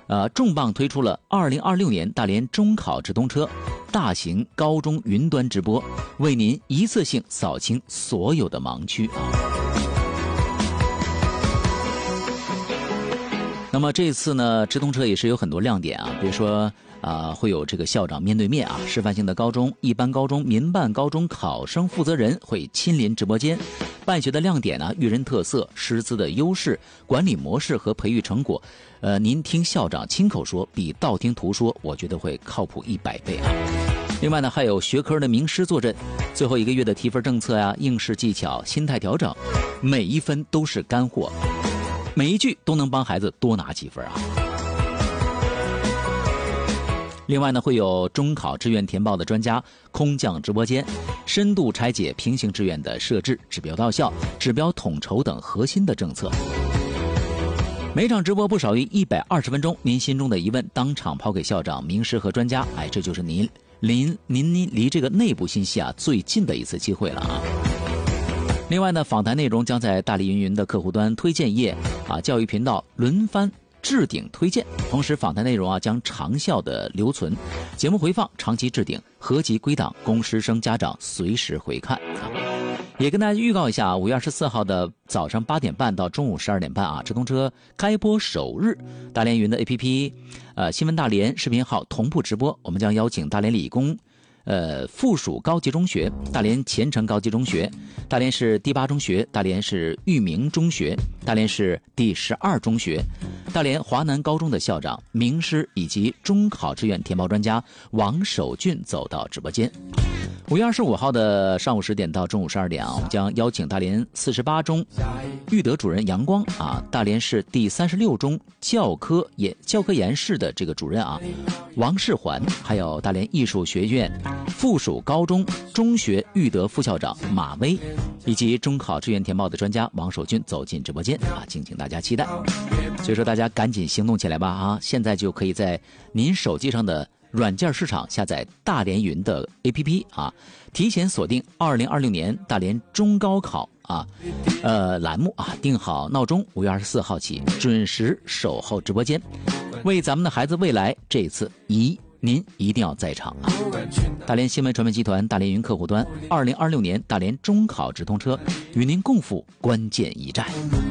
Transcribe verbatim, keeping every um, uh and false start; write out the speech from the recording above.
呃，重磅推出了二零二六年大连中考直通车大型高中云端直播，为您一次性扫清所有的盲区啊。那么这次呢，直通车也是有很多亮点啊，比如说啊、呃，会有这个校长面对面啊，示范性的高中、一般高中、民办高中考生负责人会亲临直播间。办学的亮点呢，育人特色、师资的优势、管理模式和培育成果，呃，您听校长亲口说，比道听途说，我觉得会靠谱一百倍啊。另外呢，还有学科的名师坐镇，最后一个月的提分政策呀、应试技巧、心态调整，每一分都是干货，每一句都能帮孩子多拿几分啊。另外呢，会有中考志愿填报的专家空降直播间，深度拆解平行志愿的设置、指标到校、指标统筹等核心的政策。每场直播不少于一百二十分钟，您心中的疑问当场抛给校长、名师和专家，哎，这就是您您您您离这个内部信息啊最近的一次机会了啊。另外呢，访谈内容将在大力云云的客户端推荐页啊、教育频道轮番置顶推荐，同时访谈内容啊将长效的留存，节目回放长期置顶，合集归档，供师生家长随时回看啊。也跟大家预告一下，五月二十四号的早上八点半到中午十二点半啊，直通车开播首日，大连云的 A P P， 呃，新闻大连视频号同步直播，我们将邀请大连理工。呃，附属高级中学、大连前程高级中学、大连市第八中学、大连市育明中学、大连市第十二中学、大连华南高中的校长、名师以及中考志愿填报专家王守俊走到直播间。五月二十五号的上午十点到中午十二点啊，我们将邀请大连四十八中育德主任杨光啊，大连市第三十六中教科研教科研室的这个主任啊王世环，还有大连艺术学院附属高中中学育德副校长马威，以及中考志愿填报的专家王守军走进直播间啊，敬请大家期待。所以说大家赶紧行动起来吧啊！现在就可以在您手机上的软件市场下载大连云的 A P P 啊，提前锁定二零二六年大连中高考啊，呃栏目啊，定好闹钟，五月二十四号起准时守候直播间，为咱们的孩子未来这一次一。您一定要在场啊！大连新闻传媒集团大连云客户端，二零二六年大连中考直通车，与您共赴关键一战。